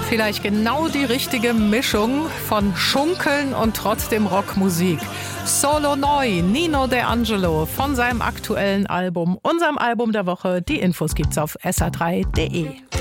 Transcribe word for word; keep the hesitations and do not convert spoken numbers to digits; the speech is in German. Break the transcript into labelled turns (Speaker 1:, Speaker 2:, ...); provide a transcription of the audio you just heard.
Speaker 1: Vielleicht genau die richtige Mischung von Schunkeln und trotzdem Rockmusik. Solo neu, Nino De Angelo von seinem aktuellen Album, unserem Album der Woche. Die Infos gibt's auf s r drei punkt d e.